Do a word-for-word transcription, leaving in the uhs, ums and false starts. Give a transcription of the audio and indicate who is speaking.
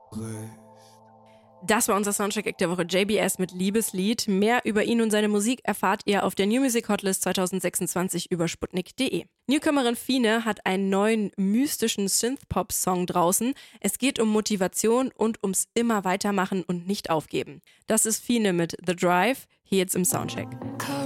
Speaker 1: Das war unser Soundcheck der Woche. J B S mit Liebeslied. Mehr über ihn und seine Musik erfahrt ihr auf der New Music Hotlist zwanzig sechsundzwanzig über sputnik punkt de. Newcomerin Fine hat einen neuen mystischen Synthpop-Song draußen. Es geht um Motivation und ums immer weitermachen und nicht aufgeben. Das ist Fine mit The Drive, hier jetzt im Soundcheck.